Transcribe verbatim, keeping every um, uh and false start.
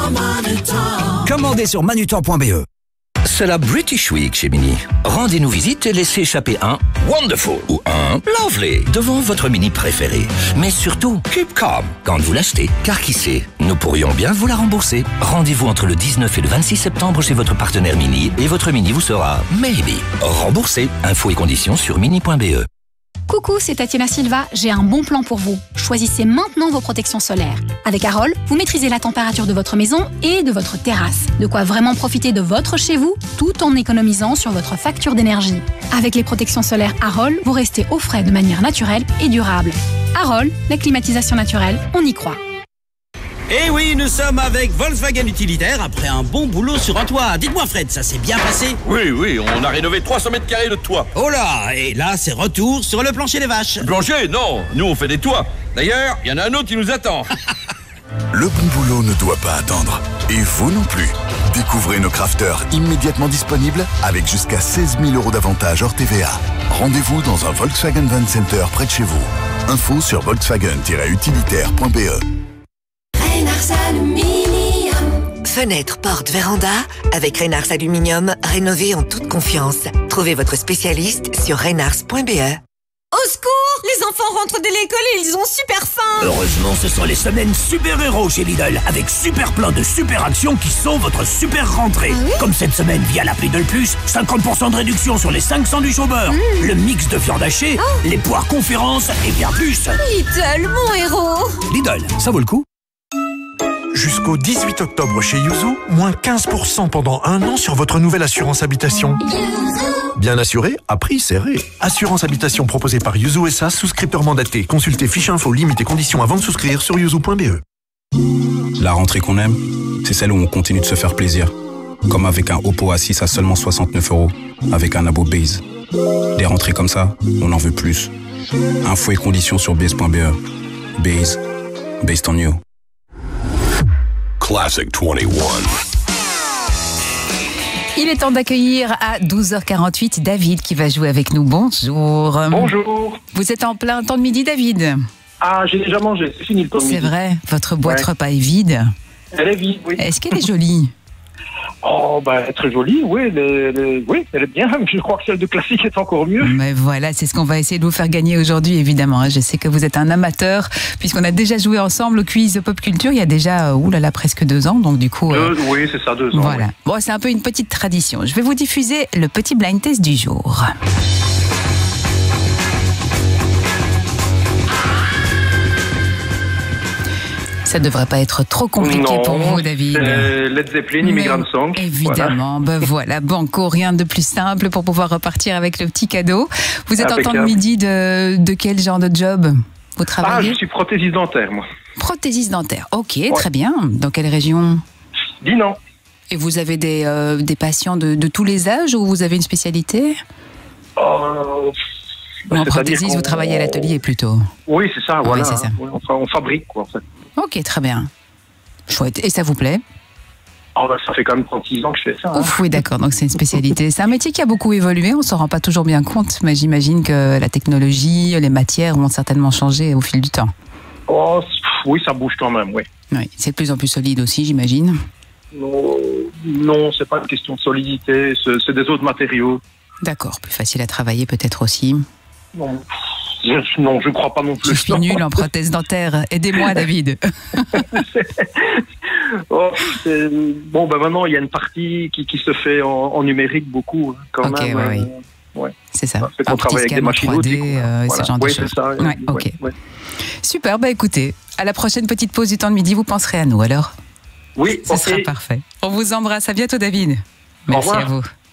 Commandez sur manutan point b e. C'est la British Week chez Mini. Rendez-nous visite et laissez échapper un Wonderful ou un Lovely devant votre Mini préféré. Mais surtout, keep calm quand vous l'achetez, car qui sait, nous pourrions bien vous la rembourser. Rendez-vous entre le dix-neuf et le vingt-six septembre chez votre partenaire Mini et votre Mini vous sera, maybe, remboursé. Infos et conditions sur mini point b e. Coucou, c'est Tatiana Silva, j'ai un bon plan pour vous. Choisissez maintenant vos protections solaires. Avec Arol, vous maîtrisez la température de votre maison et de votre terrasse. De quoi vraiment profiter de votre chez vous, tout en économisant sur votre facture d'énergie. Avec les protections solaires Arol, vous restez au frais de manière naturelle et durable. Arol, la climatisation naturelle, on y croit. Eh oui, nous sommes avec Volkswagen Utilitaire après un bon boulot sur un toit. Dites-moi Fred, ça s'est bien passé? Oui, oui, on a rénové trois cents mètres carrés de toit. Oh là, et là c'est retour sur le plancher des vaches. Le plancher? Non, nous on fait des toits. D'ailleurs, il y en a un autre qui nous attend. Le bon boulot ne doit pas attendre. Et vous non plus. Découvrez nos crafters immédiatement disponibles avec jusqu'à seize mille euros d'avantages hors T V A. Rendez-vous dans un Volkswagen Van Center près de chez vous. Info sur volkswagen tiret utilitaire point b e. Fenêtre, porte, véranda, avec Reynars Aluminium, rénovez en toute confiance. Trouvez votre spécialiste sur reynars point b e. Au secours! Les enfants rentrent de l'école et ils ont super faim! Heureusement, ce sont les semaines super-héros chez Lidl, avec super plein de super actions qui sont votre super rentrée. Ah oui? Comme cette semaine, via l'appli Lidl Plus, cinquante pour cent de réduction sur les cinq sandwichs au beurre, mmh. le mix de viande hachée, oh. les poires conférences et bien plus. Lidl, mon héros! Lidl, ça vaut le coup. Jusqu'au dix-huit octobre chez Yuzu, moins quinze pour cent pendant un an sur votre nouvelle assurance habitation. Bien assuré, à prix serré. Assurance habitation proposée par Yuzu S A, souscripteur mandaté. Consultez fiche info, limites et conditions avant de souscrire sur yuzu point b e. La rentrée qu'on aime, c'est celle où on continue de se faire plaisir. Comme avec un Oppo A six à seulement soixante-neuf euros, avec un abo Base. Des rentrées comme ça, on en veut plus. Infos et conditions sur base point b e. Base, based on you. Classic vingt et un. Il est temps d'accueillir à douze heures quarante-huit David qui va jouer avec nous. Bonjour. Bonjour. Vous êtes en plein temps de midi, David? Ah, j'ai déjà mangé, c'est fini le temps de midi. C'est vrai, votre boîte ouais. repas est vide. Elle est vide, oui. Est-ce qu'elle est jolie? Oh, bah, très jolie, oui, elle est, oui, elle est bien. Je crois que celle de classique est encore mieux. Mais voilà, c'est ce qu'on va essayer de vous faire gagner aujourd'hui, évidemment. Je sais que vous êtes un amateur, puisqu'on a déjà joué ensemble au quiz Pop Culture il y a déjà, oulala, presque deux ans. Donc, du coup. Deux, euh, oui, c'est ça, deux ans. Voilà. Oui. Bon, c'est un peu une petite tradition. Je vais vous diffuser le petit blind test du jour. Ça ne devrait pas être trop compliqué non, pour vous, David. Euh, Led Zeppelin, Immigrant Song. Évidemment, voilà. Ben voilà, banco, rien de plus simple pour pouvoir repartir avec le petit cadeau. Vous êtes Avec en temps de midi de, de quel genre de job? Vous travaillez? Ah, je suis prothésiste dentaire, moi. Prothésiste dentaire, ok, ouais. Très bien. Dans quelle région? Dinan. Et vous avez des, euh, des patients de, de tous les âges ou vous avez une spécialité? Oh... Ou en prothésiste, vous travaillez à l'atelier plutôt? Oui, c'est ça, voilà. Oui, c'est ça. On, on fabrique, quoi, en fait. Ok, très bien. Chouette. Et ça vous plaît? Oh, bah, ça fait quand même trente-six ans que je fais ça. Hein. Ouf, oui, d'accord, donc c'est une spécialité. C'est un métier qui a beaucoup évolué, on ne s'en rend pas toujours bien compte, mais j'imagine que la technologie, les matières vont certainement changer au fil du temps. Oh, oui, ça bouge quand même, oui. Oui, c'est de plus en plus solide aussi, j'imagine. Non, non, c'est pas une question de solidité, c'est, c'est des autres matériaux. D'accord, plus facile à travailler peut-être aussi. Non, je, non, je crois pas non plus. Je suis nulle en prothèse dentaire. Aidez-moi, David. oh, bon, ben maintenant, il y a une partie qui, qui se fait en, en numérique beaucoup, quand okay, même. Ouais, euh, oui. ouais. C'est ça. C'est qu'on travaille avec des machines trois D, euh, voilà. ce genre oui, de choses. C'est ça. Ouais, ok. Ouais, ouais. Super, bah écoutez, à la prochaine petite pause du temps de midi, vous penserez à nous alors? Oui, ce okay. sera parfait. On vous embrasse. À bientôt, David. Merci à vous.